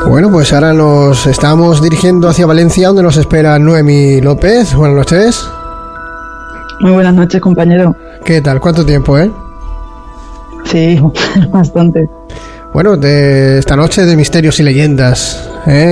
Bueno, pues ahora nos estamos dirigiendo hacia Valencia, donde nos espera Noemi López. Buenas noches. Muy buenas noches, compañero. ¿Qué tal? ¿Cuánto tiempo, Sí, bastante. Bueno, de esta noche de misterios y leyendas,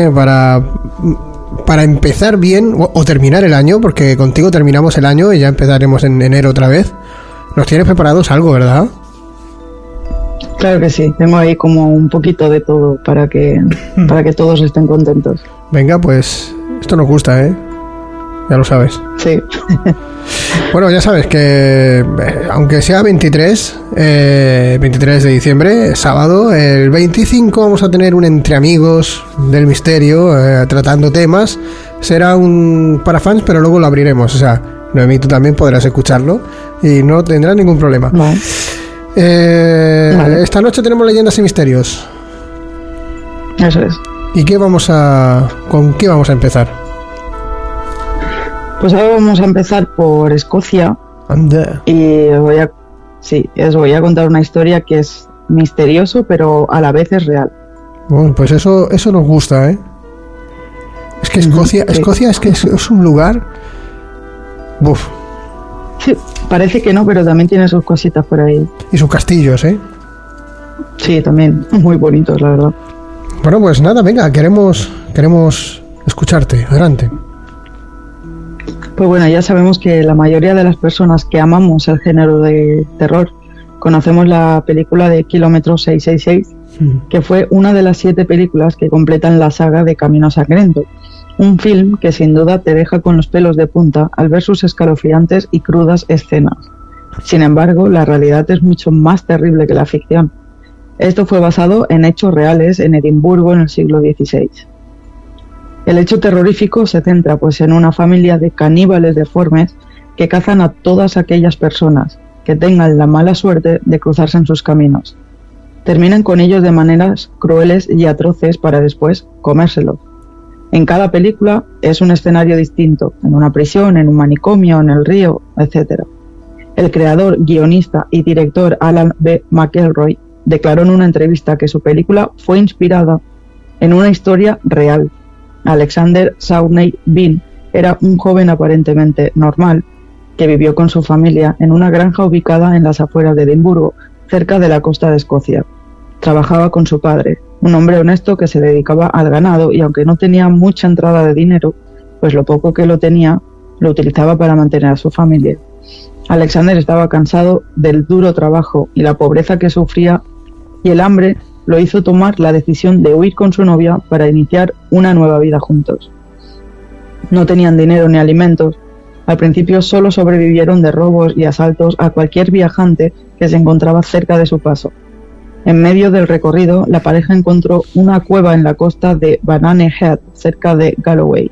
para empezar bien o terminar el año, porque contigo terminamos el año y ya empezaremos en enero otra vez. Nos tienes preparados algo, ¿verdad? Claro que sí, tengo ahí como un poquito de todo para que todos estén contentos. Venga, pues esto nos gusta, ya lo sabes. Sí. Bueno, ya sabes que aunque sea 23 de diciembre, sábado, el 25 vamos a tener un Entre Amigos del Misterio tratando temas. Será un para fans, pero luego lo abriremos. O sea, Noemí, tú también podrás escucharlo y no tendrás ningún problema. Vale. Esta noche tenemos leyendas y misterios. Eso es. ¿Y con qué vamos a empezar? Pues ahora vamos a empezar por Escocia. Anda. Y os voy a contar una historia que es misterioso, pero a la vez es real. Bueno, pues eso nos gusta, Es que Escocia es que es un lugar. Buf. Sí, parece que no, pero también tiene sus cositas por ahí. Y sus castillos, Sí, también. Muy bonitos, la verdad. Bueno, pues nada, venga, queremos escucharte. Adelante. Pues bueno, ya sabemos que la mayoría de las personas que amamos el género de terror conocemos la película de Kilómetro 666, que fue una de las 7 películas que completan la saga de Camino Sangriento. Un film que sin duda te deja con los pelos de punta al ver sus escalofriantes y crudas escenas. Sin embargo, la realidad es mucho más terrible que la ficción. Esto fue basado en hechos reales en Edimburgo en el siglo XVI. El hecho terrorífico se centra pues en una familia de caníbales deformes que cazan a todas aquellas personas que tengan la mala suerte de cruzarse en sus caminos. Terminan con ellos de maneras crueles y atroces para después comérselos. En cada película es un escenario distinto, en una prisión, en un manicomio, en el río, etc. El creador, guionista y director Alan B. McElroy declaró en una entrevista que su película fue inspirada en una historia real. Alexander Sawney Bean era un joven aparentemente normal que vivió con su familia en una granja ubicada en las afueras de Edimburgo, cerca de la costa de Escocia. Trabajaba con su padre, un hombre honesto que se dedicaba al ganado y aunque no tenía mucha entrada de dinero, pues lo poco que lo tenía lo utilizaba para mantener a su familia. Alexander estaba cansado del duro trabajo y la pobreza que sufría, y el hambre lo hizo tomar la decisión de huir con su novia para iniciar una nueva vida juntos. No tenían dinero ni alimentos. Al principio solo sobrevivieron de robos y asaltos a cualquier viajante que se encontraba cerca de su paso. En medio del recorrido, la pareja encontró una cueva en la costa de Banane Head, cerca de Galloway.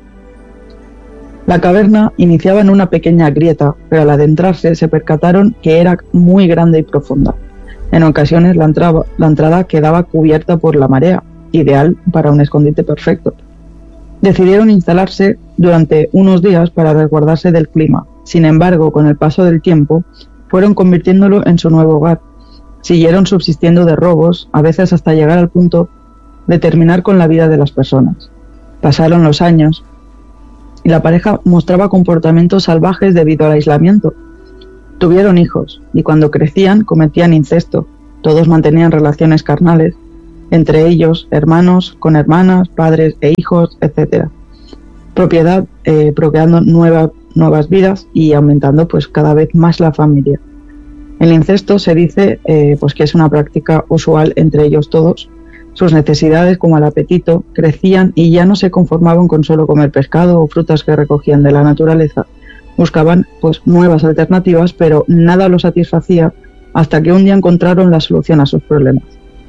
La caverna iniciaba en una pequeña grieta, pero al adentrarse se percataron que era muy grande y profunda. En ocasiones la entrada quedaba cubierta por la marea, ideal para un escondite perfecto. Decidieron instalarse durante unos días para resguardarse del clima. Sin embargo, con el paso del tiempo, fueron convirtiéndolo en su nuevo hogar. Siguieron subsistiendo de robos, a veces hasta llegar al punto de terminar con la vida de las personas. Pasaron los años y la pareja mostraba comportamientos salvajes debido al aislamiento. Tuvieron hijos y cuando crecían cometían incesto. Todos mantenían relaciones carnales, entre ellos hermanos con hermanas, padres e hijos, etc. Procreando nuevas vidas y aumentando pues cada vez más la familia. El incesto se dice pues que es una práctica usual entre ellos todos. Sus necesidades, como el apetito, crecían y ya no se conformaban con solo comer pescado o frutas que recogían de la naturaleza. Buscaban pues nuevas alternativas, pero nada los satisfacía hasta que un día encontraron la solución a sus problemas.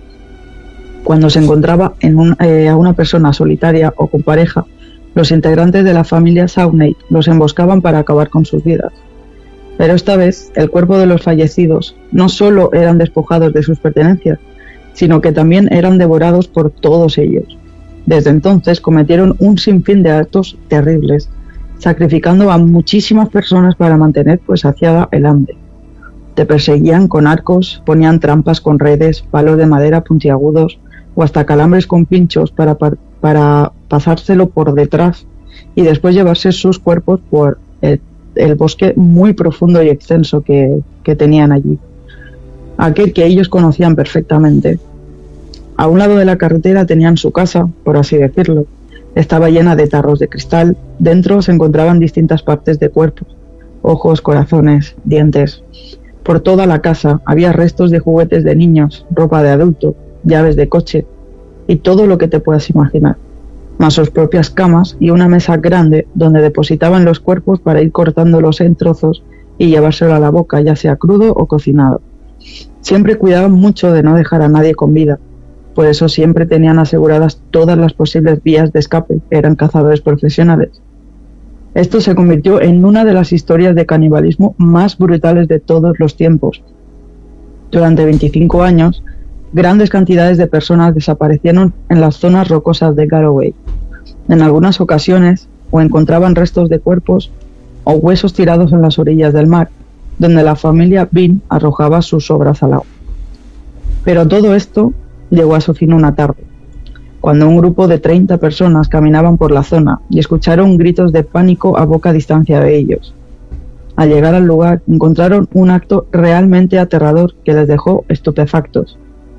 Cuando se encontraba a una persona solitaria o con pareja, los integrantes de la familia Sawney los emboscaban para acabar con sus vidas. Pero esta vez, el cuerpo de los fallecidos no solo eran despojados de sus pertenencias, sino que también eran devorados por todos ellos. Desde entonces cometieron un sinfín de actos terribles, sacrificando a muchísimas personas para mantener pues saciada el hambre. Te perseguían con arcos, ponían trampas con redes, palos de madera puntiagudos o hasta calambres con pinchos para para pasárselo por detrás y después llevarse sus cuerpos por el bosque muy profundo y extenso que tenían allí, aquel que ellos conocían perfectamente. A un lado de la carretera tenían su casa, por así decirlo. Estaba llena de tarros de cristal. Dentro se encontraban distintas partes de cuerpos, ojos, corazones, dientes. Por toda la casa había restos de juguetes de niños, ropa de adulto, llaves de coche y todo lo que te puedas imaginar, más sus propias camas y una mesa grande donde depositaban los cuerpos para ir cortándolos en trozos y llevárselo a la boca, ya sea crudo o cocinado. Siempre cuidaban mucho de no dejar a nadie con vida, por eso siempre tenían aseguradas todas las posibles vías de escape, eran cazadores profesionales. Esto se convirtió en una de las historias de canibalismo más brutales de todos los tiempos. Durante 25 años, grandes cantidades de personas desaparecieron en las zonas rocosas de Galloway. En algunas ocasiones, o encontraban restos de cuerpos o huesos tirados en las orillas del mar, donde la familia Bean arrojaba sus sobras al agua. Pero todo esto llegó a su fin una tarde, cuando un grupo de 30 personas caminaban por la zona y escucharon gritos de pánico a poca distancia de ellos. Al llegar al lugar, encontraron un acto realmente aterrador que les dejó estupefactos.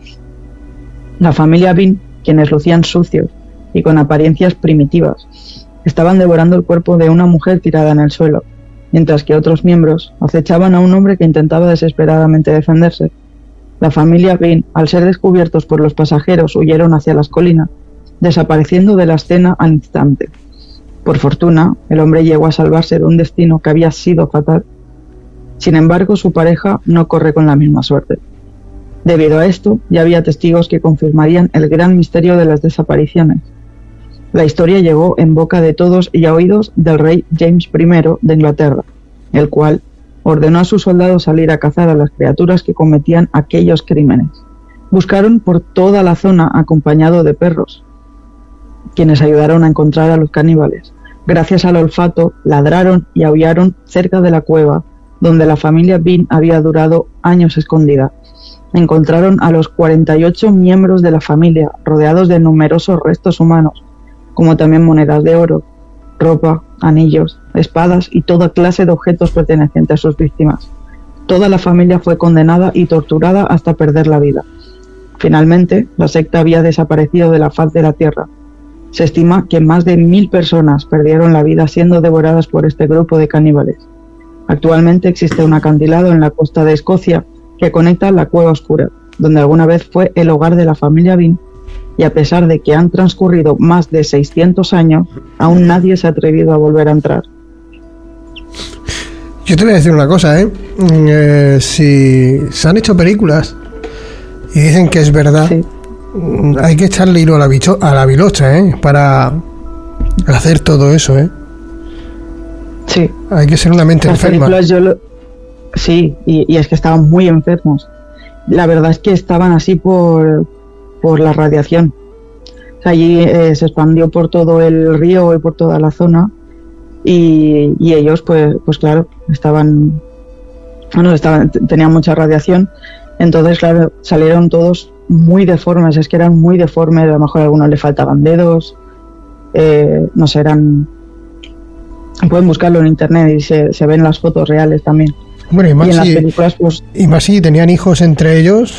La familia Bean, quienes lucían sucios y con apariencias primitivas, estaban devorando el cuerpo de una mujer tirada en el suelo, mientras que otros miembros acechaban a un hombre que intentaba desesperadamente defenderse. La familia Bean, al ser descubiertos por los pasajeros, huyeron hacia las colinas, desapareciendo de la escena al instante. Por fortuna, el hombre llegó a salvarse de un destino que había sido fatal. Sin embargo, su pareja no corre con la misma suerte. Debido a esto, ya había testigos que confirmarían el gran misterio de las desapariciones. La historia llegó en boca de todos y a oídos del rey James I de Inglaterra, el cual ordenó a sus soldados salir a cazar a las criaturas que cometían aquellos crímenes. Buscaron por toda la zona acompañado de perros, quienes ayudaron a encontrar a los caníbales. Gracias al olfato, ladraron y aullaron cerca de la cueva, donde la familia Bean había durado años escondida. Encontraron a los 48 miembros de la familia, rodeados de numerosos restos humanos, como también monedas de oro, ropa, anillos, espadas y toda clase de objetos pertenecientes a sus víctimas. Toda la familia fue condenada y torturada hasta perder la vida. Finalmente, la secta había desaparecido de la faz de la tierra. Se estima que más de 1000 personas perdieron la vida siendo devoradas por este grupo de caníbales. Actualmente existe un acantilado en la costa de Escocia que conecta la Cueva Oscura, donde alguna vez fue el hogar de la familia Bean, y a pesar de que han transcurrido más de 600 años, aún nadie se ha atrevido a volver a entrar. Yo te voy a decir una cosa, si se han hecho películas y dicen que es verdad, sí, hay que echarle hilo a la bilocha, para hacer todo eso, Sí. Hay que ser una mente las enferma. Sí, y es que estaban muy enfermos. La verdad es que estaban así por la radiación. O sea, allí se expandió por todo el río y por toda la zona, y ellos pues claro, tenían mucha radiación. Entonces claro, salieron todos muy deformes. Es que eran muy deformes. A lo mejor a algunos le faltaban dedos, no sé, pueden buscarlo en internet y se ven las fotos reales también. Bueno, y más en las películas, pues, y más si tenían hijos entre ellos.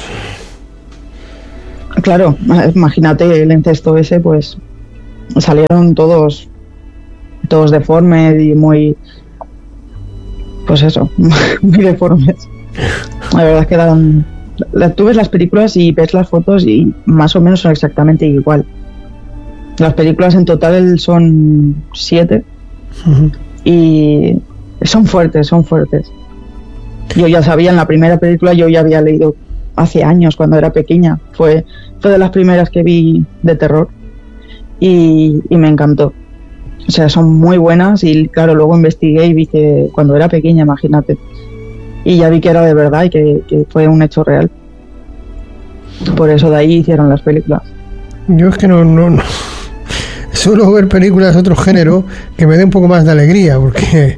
Claro, imagínate el incesto ese, pues salieron todos deformes y muy, pues eso, muy deformes. La verdad es que tú ves las películas y ves las fotos y más o menos son exactamente igual. Las películas en total son 7. Uh-huh. Y son fuertes. Yo ya sabía, en la primera película yo ya había leído hace años, cuando era pequeña. Fue de las primeras que vi de terror y me encantó. O sea, son muy buenas y claro, luego investigué y vi que cuando era pequeña, imagínate. Y ya vi que era de verdad y que fue un hecho real. Por eso de ahí hicieron las películas. Yo es que no suelo ver películas de otro género que me dé un poco más de alegría, porque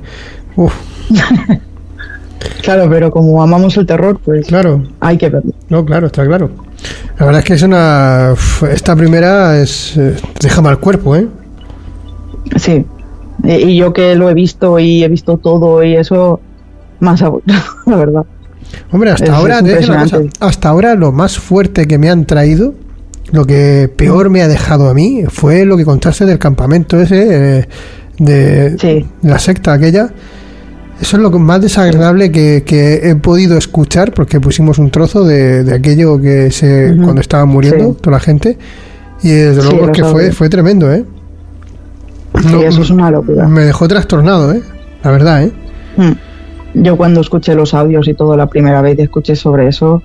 Claro, pero como amamos el terror, pues claro, hay que verlo. No, claro, está claro. La verdad es que es una... Esta primera es... deja mal cuerpo, ¿eh? Sí. Y yo que lo he visto y he visto todo y eso, más aún, la verdad. Hombre, hasta ahora, te digo una cosa, hasta ahora lo más fuerte que me han traído, lo que peor me ha dejado a mí, fue lo que contaste del campamento ese, de la secta aquella. Eso es lo más desagradable que he podido escuchar, porque pusimos un trozo de aquello que cuando estaban muriendo toda la gente, y desde luego que fue tremendo, ¿eh? Sí, eso es una locura. Me dejó trastornado, la verdad, ¿eh? Yo cuando escuché los audios y todo la primera vez que escuché sobre eso,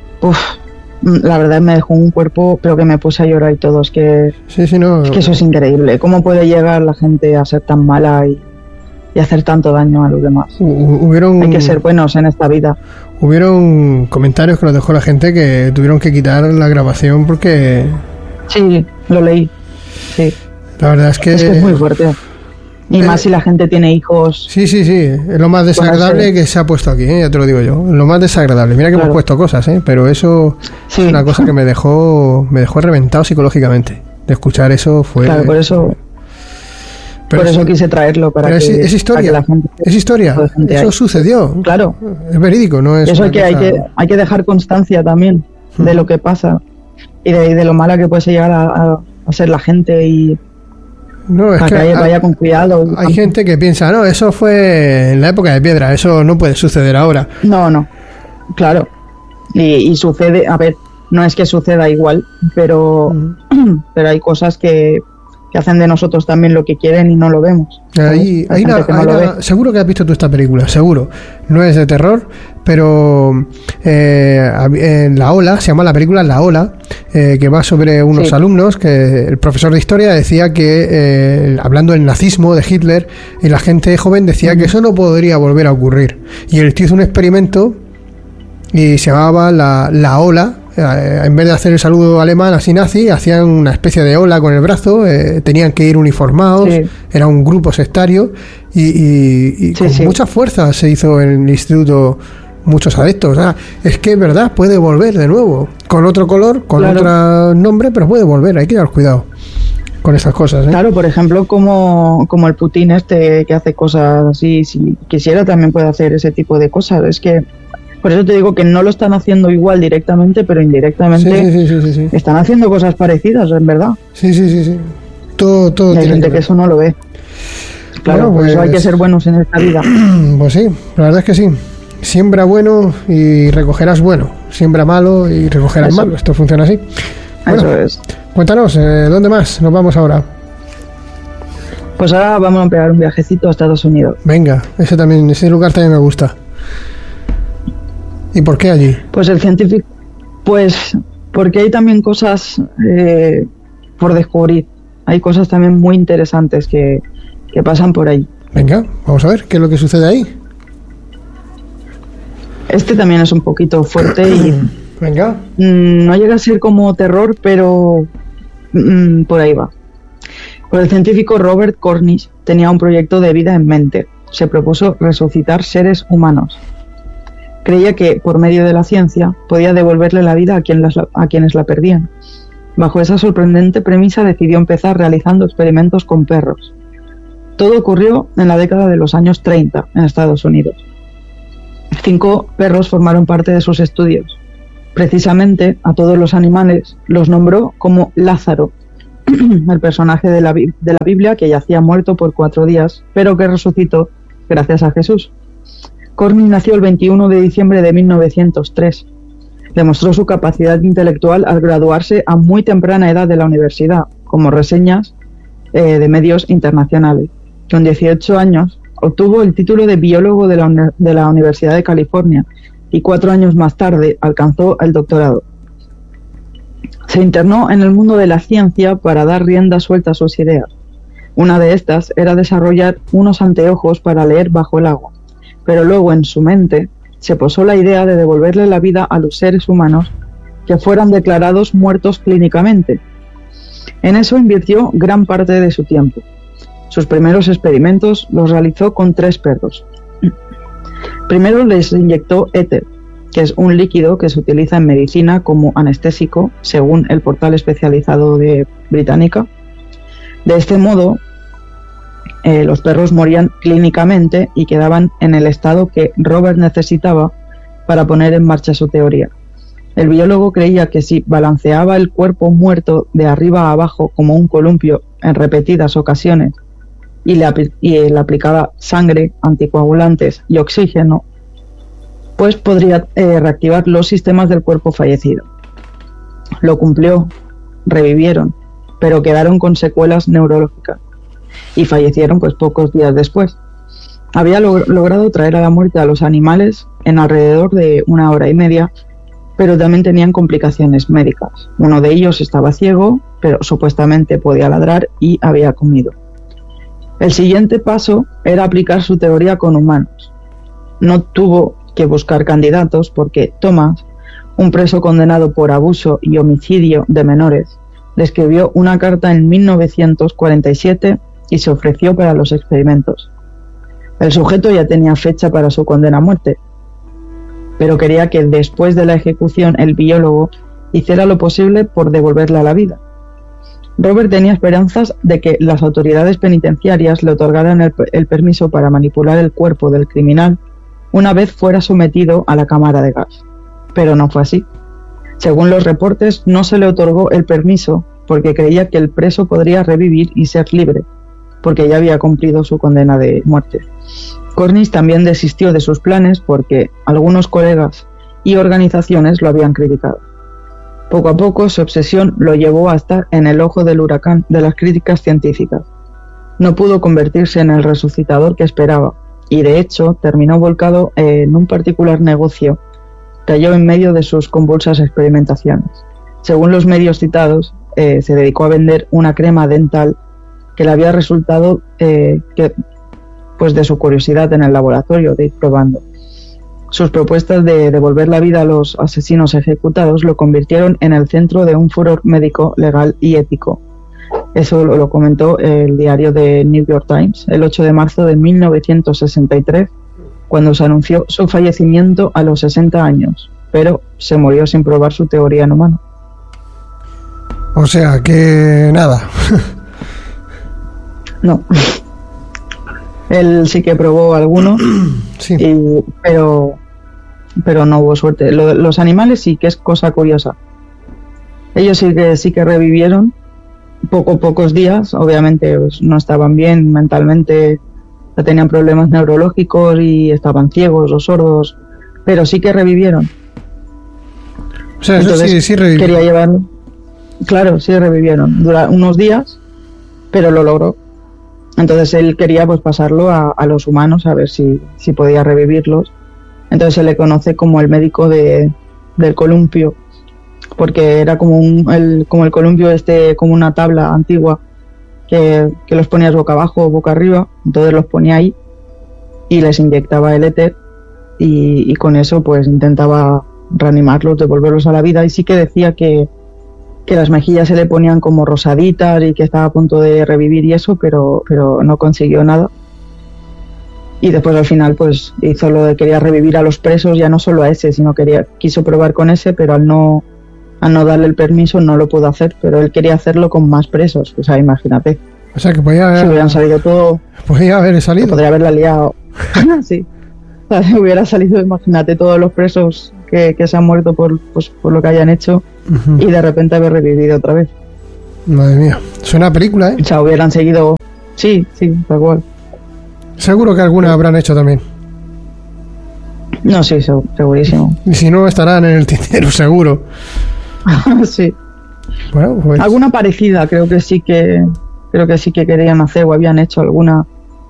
la verdad me dejó un cuerpo, pero que me puse a llorar y todo. Es que eso es increíble. ¿Cómo puede llegar la gente a ser tan mala y hacer tanto daño a los demás? Hay que ser buenos en esta vida. Hubieron comentarios que nos dejó la gente que tuvieron que quitar la grabación porque... Sí, lo leí. Sí. La verdad es que es muy fuerte. Y más si la gente tiene hijos. Sí. Es lo más desagradable que se ha puesto aquí, ya te lo digo yo. Lo más desagradable. Mira que hemos puesto cosas, pero eso es una cosa que me dejó reventado psicológicamente. De escuchar eso fue... Claro, por eso quise traerlo. Para es historia. Para que la gente, es historia. Eso sucedió. Claro. Es verídico, no es... Eso hay que dejar constancia también de lo que pasa y de lo mala que puede llegar a ser la gente y... No, es que vaya con cuidado. Hay gente que piensa, no, eso fue en la época de piedra, eso no puede suceder ahora. No, claro. Y sucede, a ver, no es que suceda igual, pero hay cosas que hacen de nosotros también lo que quieren y no lo vemos. Seguro que has visto tú esta película, seguro. No es de terror, pero en La Ola, se llama la película La Ola, que va sobre unos alumnos, que el profesor de historia decía que, hablando del nazismo, de Hitler, y la gente joven decía que eso no podría volver a ocurrir. Y el tío hizo un experimento y se llamaba la Ola. En vez de hacer el saludo alemán así nazi, hacían una especie de ola con el brazo, tenían que ir uniformados, era un grupo sectario y con mucha fuerza se hizo en el instituto muchos adeptos. Es que es verdad, puede volver de nuevo, con otro color, con otro nombre, pero puede volver, hay que llevar cuidado con estas cosas. Claro, por ejemplo, como el Putin que hace cosas así, si quisiera también puede hacer ese tipo de cosas. Es que por eso te digo que no lo están haciendo igual directamente, pero indirectamente están haciendo cosas parecidas, en verdad. Sí. Todo hay gente que eso no lo ve. Claro, bueno, por eso hay que ser buenos en esta vida. Pues sí, la verdad es que sí. Siembra bueno y recogerás bueno. Siembra malo y recogerás malo. Esto funciona así. Bueno, eso es. Cuéntanos, ¿dónde más nos vamos ahora? Pues ahora vamos a pegar un viajecito a Estados Unidos. Venga, ese lugar también me gusta. ¿Y por qué allí? Pues el científico, porque hay también cosas por descubrir. Hay cosas también muy interesantes que pasan por ahí. Venga, vamos a ver qué es lo que sucede ahí. Este también es un poquito fuerte y... Venga. No llega a ser como terror, pero por ahí va. Pues el científico Robert Cornish tenía un proyecto de vida en mente. Se propuso resucitar seres humanos. Creía que, por medio de la ciencia, podía devolverle la vida a quienes la perdían. Bajo esa sorprendente premisa decidió empezar realizando experimentos con perros. Todo ocurrió en la década de los años 30 en Estados Unidos. 5 perros formaron parte de sus estudios. Precisamente a todos los animales los nombró como Lázaro, el personaje de la Biblia que yacía muerto por 4 días, pero que resucitó gracias a Jesús. Cornish nació el 21 de diciembre de 1903. Demostró su capacidad intelectual al graduarse a muy temprana edad de la universidad, como reseñas de medios internacionales. Con 18 años obtuvo el título de biólogo de la Universidad de California y 4 años más tarde alcanzó el doctorado. Se internó en el mundo de la ciencia para dar rienda suelta a sus ideas. Una de estas era desarrollar unos anteojos para leer bajo el agua. Pero luego en su mente se posó la idea de devolverle la vida a los seres humanos que fueran declarados muertos clínicamente. En eso invirtió gran parte de su tiempo. Sus primeros experimentos los realizó con 3 perros. Primero les inyectó éter, que es un líquido que se utiliza en medicina como anestésico, según el portal especializado de Británica. De este modo, los perros morían clínicamente y quedaban en el estado que Robert necesitaba para poner en marcha su teoría. El biólogo creía que si balanceaba el cuerpo muerto de arriba a abajo como un columpio en repetidas ocasiones y le aplicaba sangre, anticoagulantes y oxígeno, pues podría reactivar los sistemas del cuerpo fallecido. Lo cumplió, revivieron, pero quedaron con secuelas neurológicas y fallecieron pues pocos días después. Había logrado traer a la muerte a los animales en alrededor de 1 hora y media, pero también tenían complicaciones médicas. Uno de ellos estaba ciego, pero supuestamente podía ladrar y había comido. El siguiente paso era aplicar su teoría con humanos. No tuvo que buscar candidatos porque Thomas, un preso condenado por abuso y homicidio de menores, le escribió una carta en 1947 y se ofreció para los experimentos. El sujeto ya tenía fecha para su condena a muerte, pero quería que después de la ejecución el biólogo hiciera lo posible por devolverle a la vida. Robert tenía esperanzas de que las autoridades penitenciarias le otorgaran el permiso para manipular el cuerpo del criminal una vez fuera sometido a la cámara de gas, pero no fue así. Según los reportes, no se le otorgó el permiso porque creía que el preso podría revivir y ser libre, porque ya había cumplido su condena de muerte. Cornish también desistió de sus planes porque algunos colegas y organizaciones lo habían criticado. Poco a poco su obsesión lo llevó a estar en el ojo del huracán de las críticas científicas. No pudo convertirse en el resucitador que esperaba y de hecho terminó volcado en un particular negocio. Cayó en medio de sus convulsas experimentaciones. Según los medios citados, se dedicó a vender una crema dental que le había resultado pues de su curiosidad en el laboratorio de ir probando. Sus propuestas de devolver la vida a los asesinos ejecutados lo convirtieron en el centro de un furor médico, legal y ético. Eso lo comentó el diario de New York Times el 8 de marzo de 1963, cuando se anunció su fallecimiento a los 60 años, pero se murió sin probar su teoría en humano. O sea que nada. No. Él sí que probó algunos, sí. pero no hubo suerte. Los animales sí que es cosa curiosa. Ellos sí que revivieron pocos días. Obviamente pues, no estaban bien mentalmente, tenían problemas neurológicos y estaban ciegos o sordos, pero sí que revivieron. O sea, entonces, sí revivieron. Quería llevarlo. Claro, sí revivieron. Dura unos días, pero lo logró. Entonces él quería pues pasarlo a los humanos a ver si podía revivirlos. Entonces se le conoce como el médico del columpio, porque era como el columpio como una tabla antigua que los ponías boca abajo o boca arriba. Entonces los ponía ahí y les inyectaba el éter y con eso pues intentaba reanimarlos, devolverlos a la vida. Y sí que decía que las mejillas se le ponían como rosaditas y que estaba a punto de revivir y eso, pero no consiguió nada. Y después al final pues hizo lo de quería revivir a los presos, ya no solo a ese, sino quiso probar con ese, pero al no darle el permiso no lo pudo hacer, pero él quería hacerlo con más presos, o sea, imagínate. O sea, que podía haber... Si hubieran salido todo... Podía haber salido. Podría haberla liado. Sí. O sea, si hubiera salido, imagínate, todos los presos que se han muerto por lo que hayan hecho, uh-huh, y de repente haber revivido otra vez. Madre mía. Suena a película, ¿eh? O sea, hubieran seguido... Sí, tal cual. Seguro que algunas habrán hecho también. No, sí, segurísimo. Y si no, estarán en el tintero, seguro. Sí. Bueno, pues... Alguna parecida, creo que sí que querían hacer o habían hecho alguna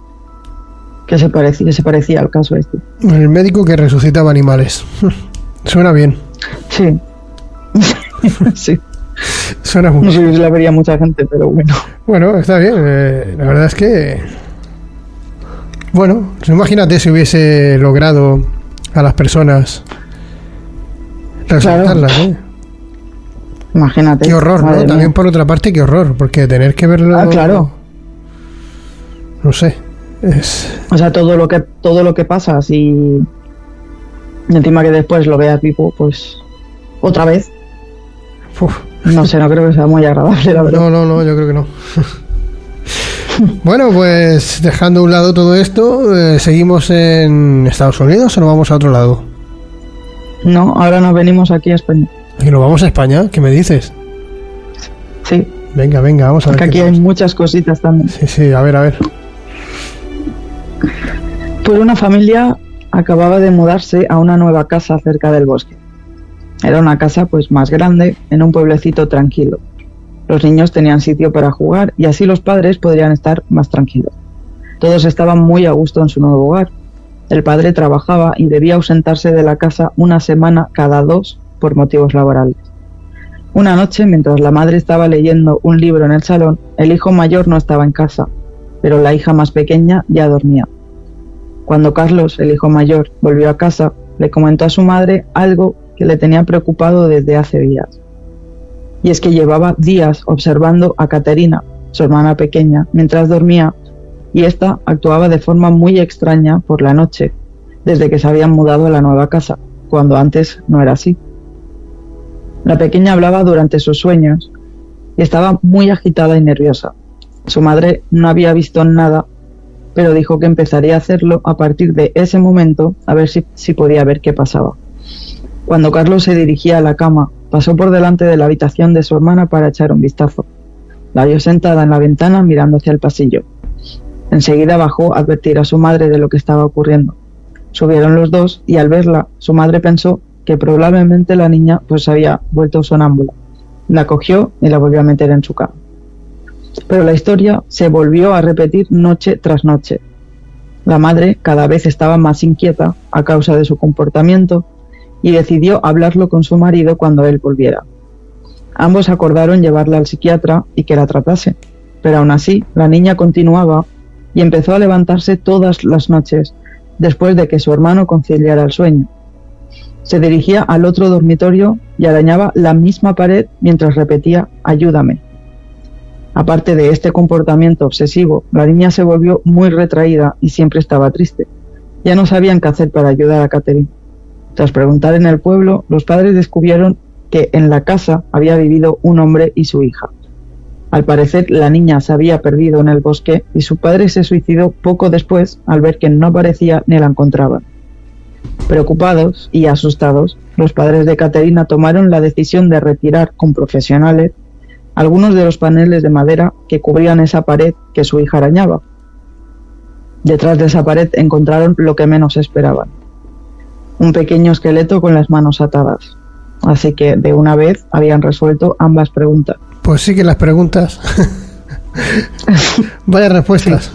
que se parecía al caso este. El médico que resucitaba animales. Suena bien. Sí. Sí. Suena muy bien. No sé si la vería mucha gente, pero bueno. Bueno, está bien. La verdad es que... Bueno, imagínate si hubiese logrado a las personas resucitarlas, claro. Imagínate. Qué horror, ¿no? También por otra parte, qué horror, porque tener que verlo... Ah, claro. No sé. O sea, todo lo que pasa, si Y encima que después lo veas vivo, pues otra vez. Uf. No sé, no creo que sea muy agradable, la verdad. No, yo creo que no. Bueno, pues dejando a un lado todo esto, ¿seguimos en Estados Unidos o nos vamos a otro lado? No, ahora nos venimos aquí a España. ¿Y nos vamos a España? ¿Qué me dices? Sí. Venga, vamos a ver. Porque aquí hay muchas cositas también. Sí, a ver. Pues una familia acababa de mudarse a una nueva casa cerca del bosque. Era una casa pues más grande, en un pueblecito tranquilo. Los niños tenían sitio para jugar y así los padres podrían estar más tranquilos. Todos estaban muy a gusto en su nuevo hogar. El padre trabajaba y debía ausentarse de la casa una semana cada 2 por motivos laborales. Una noche, mientras la madre estaba leyendo un libro en el salón, el hijo mayor no estaba en casa, pero la hija más pequeña ya dormía. Cuando Carlos, el hijo mayor, volvió a casa, le comentó a su madre algo que le tenía preocupado desde hace días. Y es que llevaba días observando a Caterina, su hermana pequeña, mientras dormía, y ésta actuaba de forma muy extraña por la noche, desde que se habían mudado a la nueva casa, cuando antes no era así. La pequeña hablaba durante sus sueños y estaba muy agitada y nerviosa. Su madre no había visto nada, pero dijo que empezaría a hacerlo a partir de ese momento, a ver si podía ver qué pasaba. Cuando Carlos se dirigía a la cama, pasó por delante de la habitación de su hermana para echar un vistazo. La vio sentada en la ventana mirando hacia el pasillo. Enseguida bajó a advertir a su madre de lo que estaba ocurriendo. Subieron los dos y al verla, su madre pensó que probablemente la niña pues había vuelto sonámbula. La cogió y la volvió a meter en su cama. Pero la historia se volvió a repetir noche tras noche. La madre cada vez estaba más inquieta a causa de su comportamiento y decidió hablarlo con su marido cuando él volviera. Ambos acordaron llevarla al psiquiatra y que la tratase, pero aún así la niña continuaba y empezó a levantarse todas las noches después de que su hermano conciliara el sueño. Se dirigía al otro dormitorio y arañaba la misma pared mientras repetía «ayúdame». Aparte de este comportamiento obsesivo, la niña se volvió muy retraída y siempre estaba triste. Ya no sabían qué hacer para ayudar a Catherine. Tras preguntar en el pueblo, los padres descubrieron que en la casa había vivido un hombre y su hija. Al parecer, la niña se había perdido en el bosque y su padre se suicidó poco después al ver que no aparecía ni la encontraban. Preocupados y asustados, los padres de Caterina tomaron la decisión de retirar con profesionales algunos de los paneles de madera que cubrían esa pared que su hija arañaba. Detrás de esa pared encontraron lo que menos esperaban: un pequeño esqueleto con las manos atadas. Así que de una vez habían resuelto ambas preguntas. Pues sí que las preguntas. Vaya respuestas.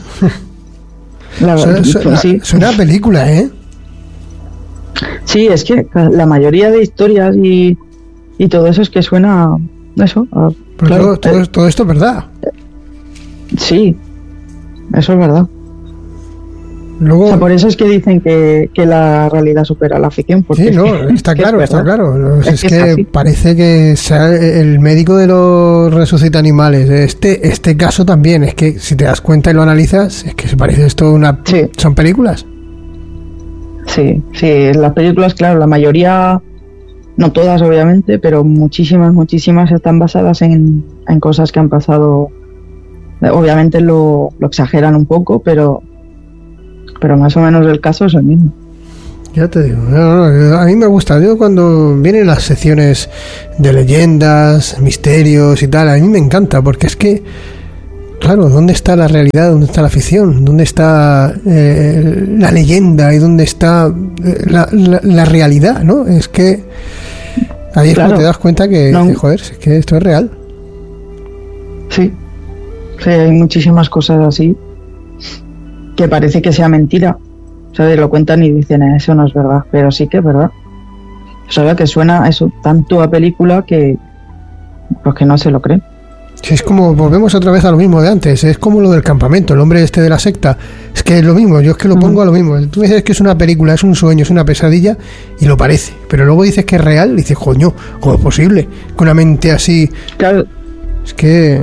Sí. Suena a película, ¿eh? Sí, es que la mayoría de historias y todo eso es que suena eso. Pero claro, todo esto es verdad. Sí, eso es verdad. Luego, o sea, por eso es que dicen que la realidad supera la ficción. Sí, no, está claro, está claro. Es que parece que sea el médico de los resucita animales. Este caso también, es que si te das cuenta y lo analizas, es que se parece esto a una... Sí. Son películas. Sí, las películas, claro, la mayoría, no todas obviamente, pero muchísimas están basadas en cosas que han pasado. Obviamente lo exageran un poco, pero más o menos el caso es el mismo. Ya te digo, a mí me gusta. Yo cuando vienen las secciones de leyendas, misterios y tal, a mí me encanta, porque es que, claro, ¿dónde está la realidad? ¿Dónde está la ficción? ¿Dónde está la leyenda? ¿Y dónde está la realidad? ¿No? Es que ahí es cuando te das cuenta que, joder, es que esto es real. Sí, hay muchísimas cosas así que parece que sea mentira, ¿sabes? Lo cuentan y dicen, eso no es verdad, pero sí que es verdad. O sea, que suena eso tanto a película que pues que no se lo creen. Sí, es como, volvemos otra vez a lo mismo de antes, es como lo del campamento, el hombre este de la secta, es que es lo mismo, yo es que lo pongo a lo mismo. Tú dices que es una película, es un sueño, es una pesadilla, y lo parece, pero luego dices que es real, y dices, coño, ¿cómo es posible? Con una mente así... Claro. Es que...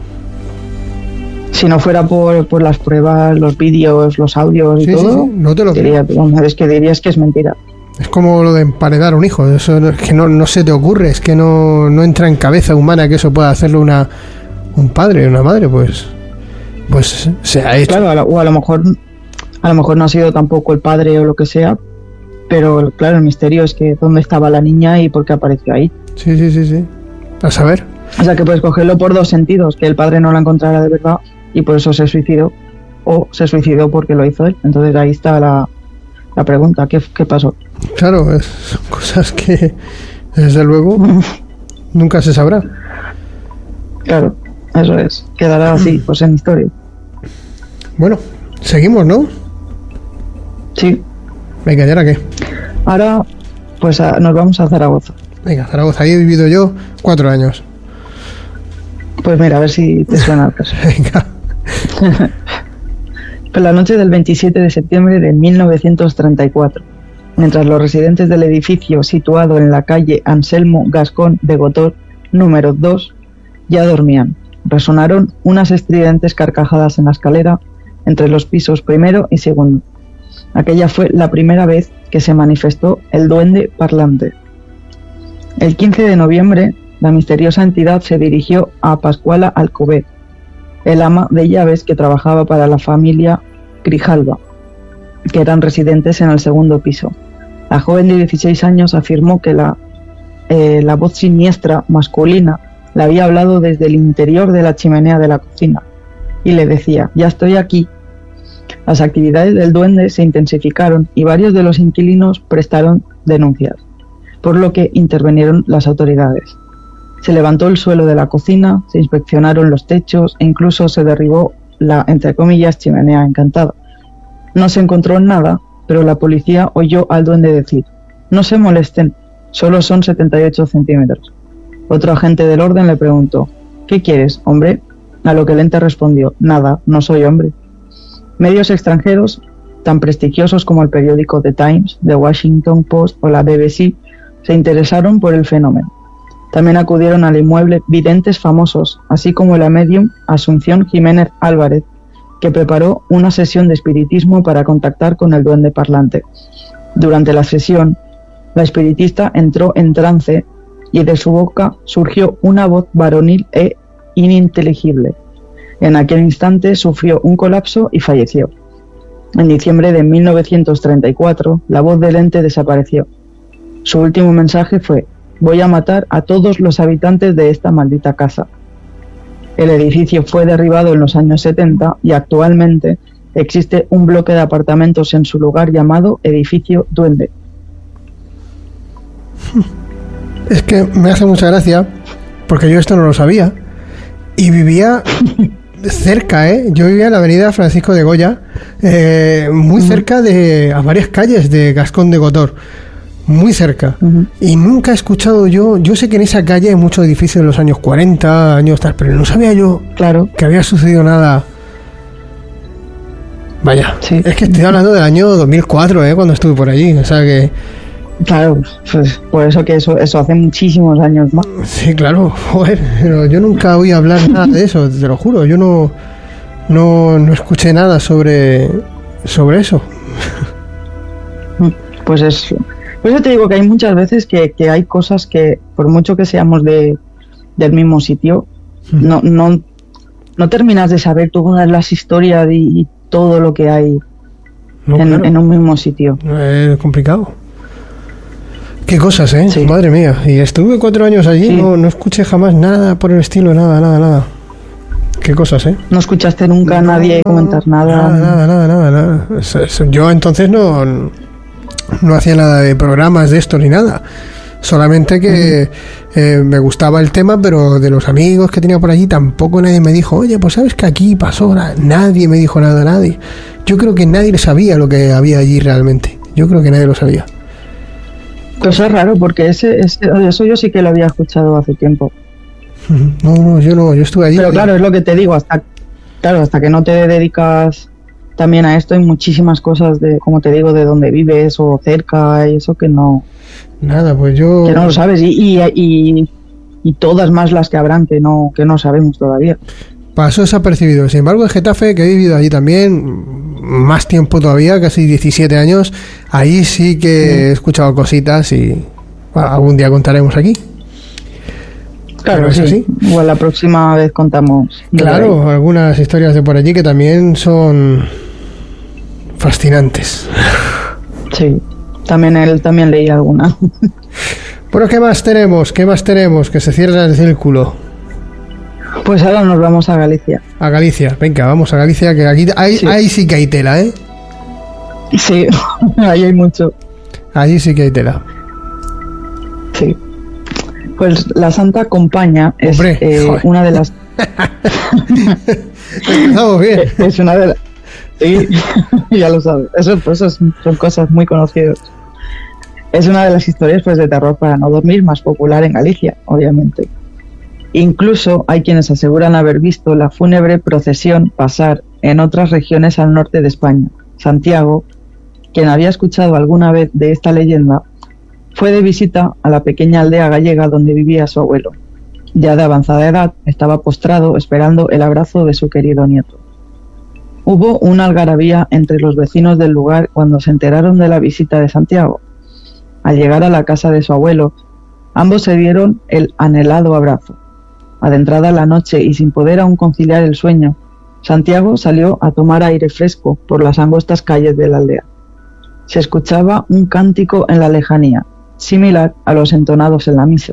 Si no fuera por las pruebas, los vídeos, los audios y todo, sí, no te lo dirías que es mentira. Es como lo de emparedar a un hijo. Eso es que no se te ocurre, es que no entra en cabeza humana que eso pueda hacerlo un padre, una madre, pues se ha hecho. Claro, o a lo mejor no ha sido tampoco el padre o lo que sea, pero claro, el misterio es que dónde estaba la niña y por qué apareció ahí. Sí. A saber. O sea que puedes cogerlo por dos sentidos, que el padre no la encontrara de verdad y por eso se suicidó, o se suicidó porque lo hizo él. Entonces ahí está la pregunta, ¿qué pasó? Claro, son cosas que desde luego nunca se sabrá. Claro, eso es, quedará así, pues en historia. Bueno, seguimos, ¿no? Sí. Venga, ¿y ahora qué? Ahora, pues nos vamos a Zaragoza. Venga, Zaragoza, ahí he vivido yo 4 años. Pues mira, a ver si te suena el caso. Venga. Pues la noche del 27 de septiembre de 1934, mientras los residentes del edificio situado en la calle Anselmo Gascón de Gotor, número 2, ya dormían, resonaron unas estridentes carcajadas en la escalera entre los pisos primero y segundo. Aquella fue la primera vez que se manifestó el duende parlante. El 15 de noviembre, la misteriosa entidad se dirigió a Pascuala Alcover, el ama de llaves que trabajaba para la familia Grijalva, que eran residentes en el segundo piso. La joven de 16 años afirmó que la voz siniestra masculina le había hablado desde el interior de la chimenea de la cocina y le decía: «Ya estoy aquí». Las actividades del duende se intensificaron y varios de los inquilinos prestaron denuncias, por lo que intervinieron las autoridades. Se levantó el suelo de la cocina, se inspeccionaron los techos e incluso se derribó la, entre comillas, chimenea encantada. No se encontró nada, pero la policía oyó al duende decir: «No se molesten, solo son 78 centímetros». Otro agente del orden le preguntó: «¿Qué quieres, hombre?». A lo que el ente respondió: «Nada, no soy hombre». Medios extranjeros, tan prestigiosos como el periódico The Times, The Washington Post o la BBC, se interesaron por el fenómeno. También acudieron al inmueble videntes famosos, así como la medium Asunción Jiménez Álvarez, que preparó una sesión de espiritismo para contactar con el duende parlante. Durante la sesión, la espiritista entró en trance y de su boca surgió una voz varonil e ininteligible. En aquel instante sufrió un colapso y falleció. En diciembre de 1934, la voz del ente desapareció. Su último mensaje fue: «Voy a matar a todos los habitantes de esta maldita casa». El edificio fue derribado en los años 70 y actualmente existe un bloque de apartamentos en su lugar llamado Edificio Duende. Es que me hace mucha gracia porque yo esto no lo sabía y vivía cerca, yo vivía en la avenida Francisco de Goya, muy cerca de a varias calles de Gascón de Gotor, muy cerca, y nunca he escuchado yo sé que en esa calle hay muchos edificios de los años 40, años tal, pero no sabía yo que había sucedido nada. Vaya, sí. Es que estoy hablando del año 2004, cuando estuve por allí, o sea que... Claro, pues por eso que eso hace muchísimos años más. Sí, claro, joder, pero yo nunca oí hablar nada de eso, te lo juro, yo no escuché nada sobre eso. Pues eso te digo que hay muchas veces que hay cosas que, por mucho que seamos del mismo sitio, no terminas de saber todas las historias y todo lo que hay en un mismo sitio. Es complicado. Qué cosas, Sí. Madre mía. Y estuve 4 años allí, sí. No escuché jamás nada por el estilo, nada. Qué cosas, ¿No escuchaste nunca a nadie comentar nada? Nada. Yo entonces no hacía nada de programas de esto ni nada. Solamente que me gustaba el tema, pero de los amigos que tenía por allí tampoco nadie me dijo: «Oye, pues sabes que aquí pasó». Nadie me dijo nada, nadie. Yo creo que nadie sabía lo que había allí realmente. Yo creo que nadie lo sabía. Pues es raro, porque eso yo sí que lo había escuchado hace tiempo. No, yo estuve allí. Pero claro, es lo que te digo, hasta que no te dedicas también a esto, hay muchísimas cosas como te digo, de donde vives o cerca y eso que no... Nada, pues yo... Que no lo sabes y todas más las que habrán que no sabemos todavía. pasó desapercibido. Sin embargo, en Getafe, que he vivido allí también más tiempo todavía, casi 17 años, ahí sí que he escuchado cositas y algún día contaremos aquí. Claro, sí. Igual la próxima vez contamos. Claro, algunas historias de por allí que también son fascinantes. Sí, él también leía alguna. Bueno, ¿qué más tenemos? Que se cierra el círculo. Pues ahora nos vamos a Galicia. A Galicia, venga, vamos a Galicia, que aquí ahí sí que hay tela, ¿eh? Sí, ahí hay mucho. Allí sí que hay tela. Sí. Pues la Santa Compaña es una de las... Empezamos bien. Es una de las... Sí, ya lo sabes. Eso son cosas muy conocidas. Es una de las historias de terror para no dormir más popular en Galicia, obviamente. Incluso hay quienes aseguran haber visto la fúnebre procesión pasar en otras regiones al norte de España. Santiago, quien había escuchado alguna vez de esta leyenda, fue de visita a la pequeña aldea gallega donde vivía su abuelo. Ya de avanzada edad, estaba postrado esperando el abrazo de su querido nieto. Hubo una algarabía entre los vecinos del lugar cuando se enteraron de la visita de Santiago. Al llegar a la casa de su abuelo, ambos se dieron el anhelado abrazo. Adentrada la noche y sin poder aún conciliar el sueño, Santiago salió a tomar aire fresco por las angostas calles de la aldea. Se escuchaba un cántico en la lejanía, similar a los entonados en la misa.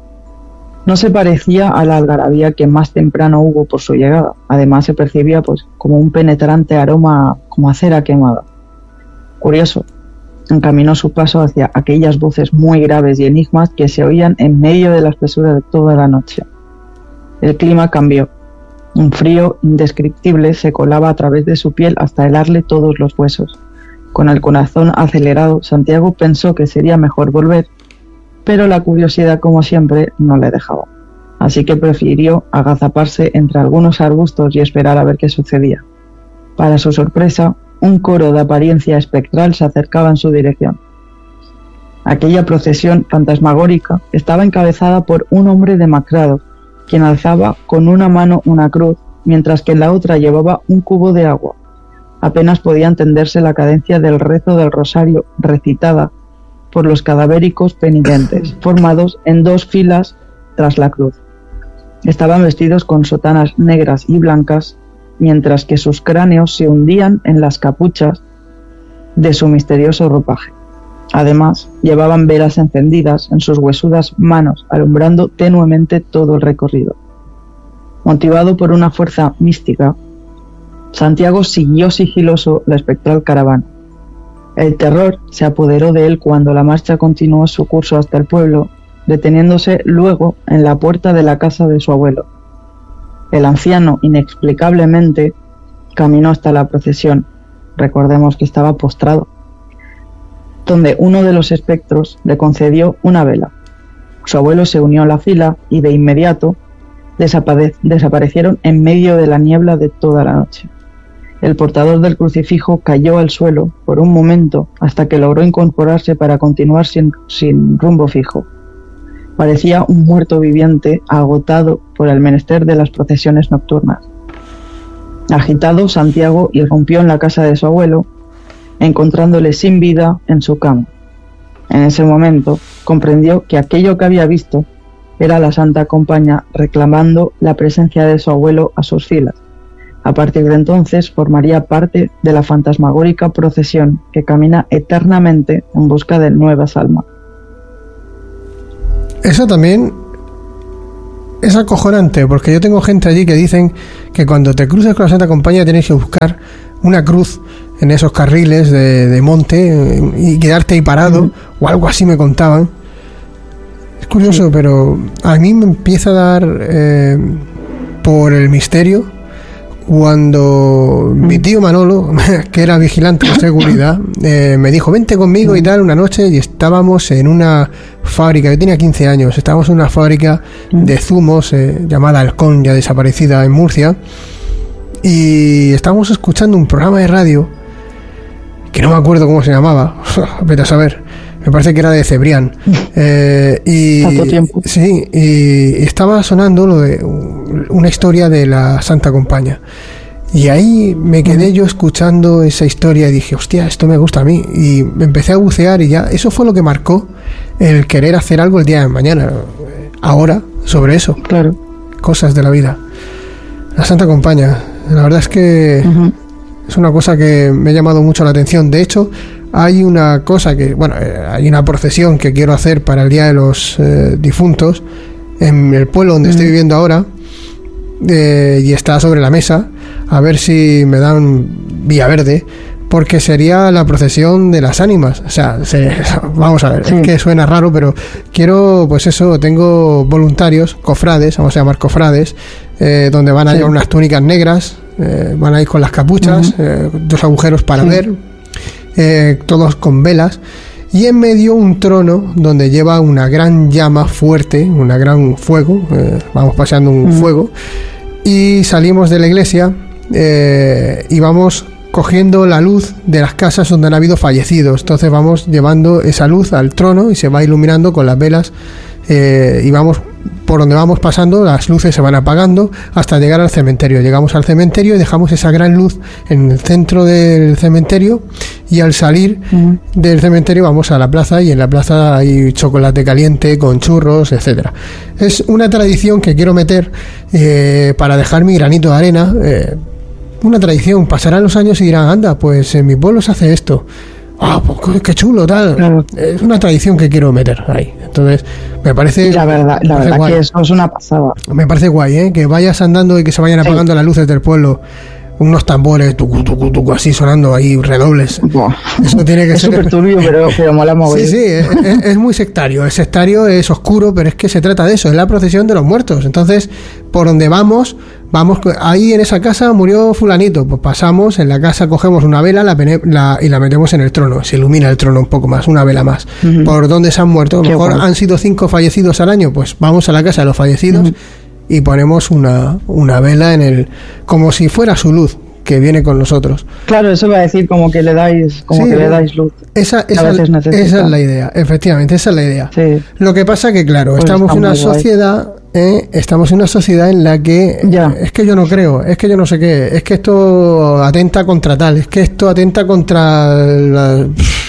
No se parecía a la algarabía que más temprano hubo por su llegada. Además se percibía como un penetrante aroma como a cera quemada. Curioso, encaminó su paso hacia aquellas voces muy graves y enigmas que se oían en medio de la espesura de toda la noche. El clima cambió. Un frío indescriptible se colaba a través de su piel hasta helarle todos los huesos. Con el corazón acelerado, Santiago pensó que sería mejor volver, pero la curiosidad, como siempre, no le dejaba. Así que prefirió agazaparse entre algunos arbustos y esperar a ver qué sucedía. Para su sorpresa, un coro de apariencia espectral se acercaba en su dirección. Aquella procesión fantasmagórica estaba encabezada por un hombre demacrado, quien alzaba con una mano una cruz, mientras que en la otra llevaba un cubo de agua. Apenas podía entenderse la cadencia del rezo del rosario recitada por los cadavéricos penitentes, formados en 2 filas tras la cruz. Estaban vestidos con sotanas negras y blancas, mientras que sus cráneos se hundían en las capuchas de su misterioso ropaje. Además, llevaban velas encendidas en sus huesudas manos, alumbrando tenuemente todo el recorrido. Motivado por una fuerza mística, Santiago siguió sigiloso la espectral caravana. El terror se apoderó de él cuando la marcha continuó su curso hasta el pueblo, deteniéndose luego en la puerta de la casa de su abuelo. El anciano, inexplicablemente, caminó hasta la procesión. Recordemos que estaba postrado, donde uno de los espectros le concedió una vela. Su abuelo se unió a la fila y de inmediato desaparecieron en medio de la niebla de toda la noche. El portador del crucifijo cayó al suelo por un momento hasta que logró incorporarse para continuar sin rumbo fijo. Parecía un muerto viviente agotado por el menester de las procesiones nocturnas. Agitado, Santiago irrumpió en la casa de su abuelo, encontrándole sin vida en su cama. En ese momento comprendió que aquello que había visto era la Santa Compaña reclamando la presencia de su abuelo a sus filas. A partir de entonces formaría parte de la fantasmagórica procesión que camina eternamente en busca de nuevas almas. Eso también es acojonante, porque yo tengo gente allí que dicen que cuando te cruzas con la Santa Compañía tienes que buscar una cruz en esos carriles de monte y quedarte ahí parado, o algo así me contaban. Es curioso, pero a mí me empieza a dar por el misterio cuando mi tío Manolo, que era vigilante de seguridad, me dijo, vente conmigo y tal, una noche, y estábamos en una fábrica, yo tenía 15 años, estábamos en una fábrica de zumos llamada Halcón, ya desaparecida en Murcia, y estábamos escuchando un programa de radio, que no me acuerdo cómo se llamaba, vete a saber, me parece que era de Cebrián. Tanto tiempo. Sí, y estaba sonando lo de una historia de la Santa Compaña. Y ahí me quedé yo escuchando esa historia y dije, hostia, esto me gusta a mí. Y me empecé a bucear y ya, eso fue lo que marcó el querer hacer algo el día de mañana. Ahora, sobre eso. Claro. Cosas de la vida. La Santa Compaña. La verdad es que es una cosa que me ha llamado mucho la atención. De hecho, hay una cosa que, bueno, hay una procesión que quiero hacer para el Día de los Difuntos en el pueblo donde estoy viviendo ahora. Y está sobre la mesa, a ver si me dan vía verde, porque sería la procesión de las ánimas. O sea, vamos a ver, es que suena raro, pero quiero, pues eso, tengo voluntarios, cofrades, vamos a llamar cofrades, donde van a llevar unas túnicas negras, van a ir con las capuchas, 2 agujeros para ver, todos con velas, y en medio un trono donde lleva una gran llama fuerte, un gran fuego, vamos paseando un fuego, y salimos de la iglesia y vamos cogiendo la luz de las casas donde han habido fallecidos. Entonces vamos llevando esa luz al trono y se va iluminando con las velas, y vamos por donde vamos pasando, las luces se van apagando hasta llegar al cementerio. Llegamos al cementerio y dejamos esa gran luz en el centro del cementerio, y al salir del cementerio vamos a la plaza, y en la plaza hay chocolate caliente con churros, etcétera. Es una tradición que quiero meter para dejar mi granito de arena. Una tradición, pasarán los años y dirán, anda, pues en mi pueblo se hace esto. Ah, pues qué chulo, tal. Claro. Es una tradición que quiero meter ahí. Entonces, me parece... La verdad que eso es una pasada. Me parece guay, que vayas andando y que se vayan apagando las luces del pueblo. Unos tambores, tucu, así sonando ahí, redobles. Buah. Eso tiene que ser... Es súper turbio, pero mola mover. Sí, es muy sectario. Es sectario, es oscuro, pero es que se trata de eso. Es la procesión de los muertos. Entonces, por donde vamos, ahí en esa casa murió fulanito. Pues pasamos, en la casa cogemos una vela y la metemos en el trono. Se ilumina el trono un poco más, una vela más. Por donde se han muerto. A lo mejor han sido 5 fallecidos al año. Pues vamos a la casa de los fallecidos y ponemos una vela como si fuera su luz, que viene con nosotros. Claro, eso va a decir como que le dais luz. Esa es la idea, efectivamente, esa es la idea. Sí. Lo que pasa que, claro, pues estamos en una sociedad en la que es que yo no creo, es que yo no sé qué, es que esto atenta contra tal, es que esto atenta contra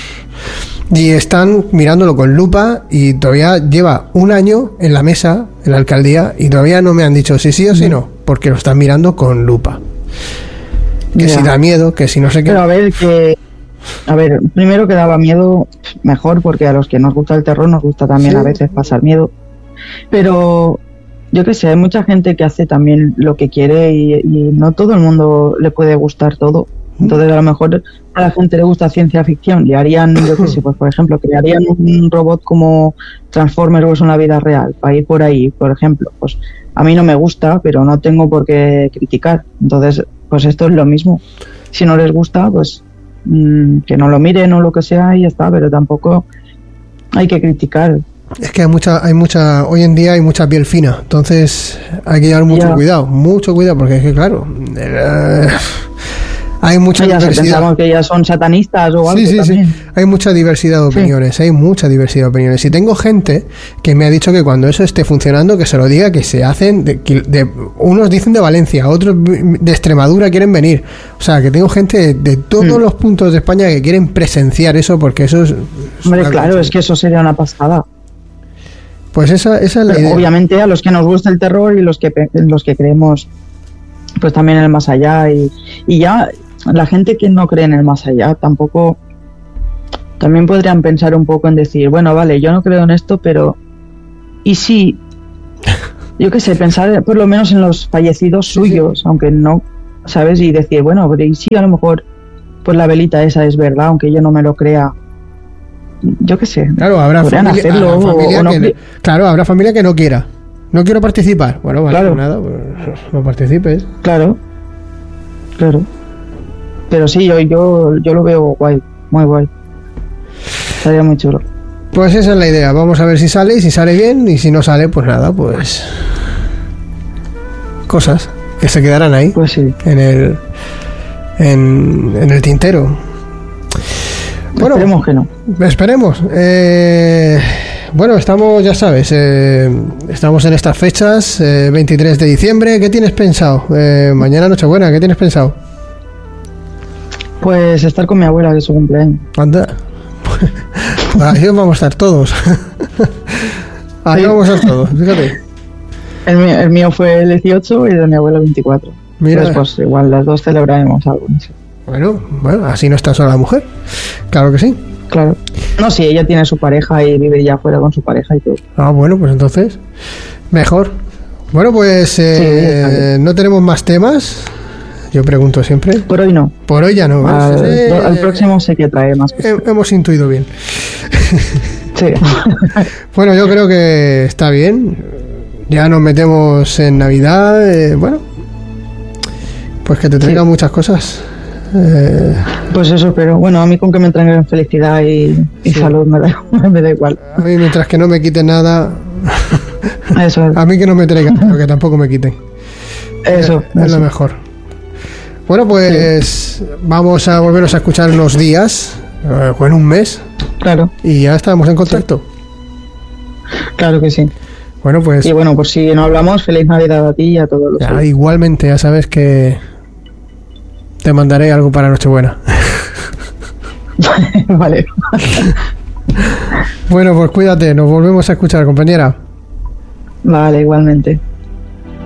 y están mirándolo con lupa, y todavía lleva un año en la mesa, en la alcaldía, y todavía no me han dicho si sí o si no, porque lo están mirando con lupa. Que si da miedo, que si no sé qué. Pero a ver, primero que daba miedo, mejor, porque a los que nos gusta el terror nos gusta también a veces pasar miedo. Pero yo qué sé, hay mucha gente que hace también lo que quiere, y no todo el mundo le puede gustar todo. Entonces, a lo mejor a la gente le gusta ciencia ficción y harían, yo qué sé, pues por ejemplo, crearían un robot como Transformers en la vida real, para ir por ahí, por ejemplo. Pues a mí no me gusta, pero no tengo por qué criticar. Entonces, pues esto es lo mismo. Si no les gusta, pues que no lo miren o lo que sea y ya está, pero tampoco hay que criticar. Es que hay mucha, hoy en día hay mucha piel fina, entonces hay que llevar mucho cuidado, porque es que claro, hay mucha diversidad. Pensamos que ya son satanistas o algo. Sí. Hay mucha diversidad de opiniones, Y tengo gente que me ha dicho que cuando eso esté funcionando, que se lo diga, que se hacen, unos dicen de Valencia, otros de Extremadura quieren venir. O sea, que tengo gente de todos los puntos de España que quieren presenciar eso, porque eso es... Hombre, claro, es que eso sería una pasada. Pues esa es la idea. Obviamente a los que nos gusta el terror y los que creemos pues también en el más allá, y ya la gente que no cree en el más allá tampoco, también podrían pensar un poco en decir, bueno, vale, yo no creo en esto, pero ¿y si, yo qué sé, pensar por lo menos en los fallecidos suyos, aunque no, ¿sabes? Y decir, bueno, pero ¿y si a lo mejor pues la velita esa es verdad, aunque yo no me lo crea? Yo qué sé. Claro, habrá familia que no quiera. No quiero participar. Bueno, vale, claro. Nada, pues no participes. Claro. Pero sí, yo lo veo guay, muy guay. Estaría muy chulo. Pues esa es la idea. Vamos a ver si sale, y si sale bien, y si no sale, pues nada, pues cosas que se quedarán ahí. Pues sí. En el tintero. Bueno, esperemos que no. Esperemos. Bueno, estamos, ya sabes, estamos en estas fechas, 23 de diciembre. ¿Qué tienes pensado? Mañana Nochebuena, ¿qué tienes pensado? Pues estar con mi abuela, que es su cumpleaños. Anda. Ahí vamos a estar todos. Ahí vamos a estar todos, fíjate. El mío fue el 18 y el de mi abuela el 24. Mira. Entonces, pues igual las dos celebraremos algo. No sé. Bueno, así no está sola la mujer. Claro que sí. Claro. No, sí, ella tiene su pareja y vive ya fuera con su pareja y todo. Ah, bueno, pues entonces, mejor. Bueno, pues no tenemos más temas. Yo pregunto siempre. Por hoy no. Por hoy ya no. Al próximo sé que trae más. Hemos intuido bien. Sí. Bueno, yo creo que está bien. Ya nos metemos en Navidad. Bueno, pues que te traigan muchas cosas. Pues eso, pero bueno, a mí con que me traigan felicidad y salud me da igual. A mí mientras que no me quiten nada. Eso es. A mí que no me traigan, pero que tampoco me quiten. Eso es lo mejor. Bueno, pues vamos a volvernos a escuchar unos días, o en un mes. Claro. Y ya estamos en contacto. Claro que sí. Bueno, pues. Y bueno, pues si no hablamos, feliz Navidad a ti y a todos los. Ya, igualmente, ya sabes que te mandaré algo para Nochebuena. Vale. Bueno, pues cuídate, nos volvemos a escuchar, compañera. Vale, igualmente.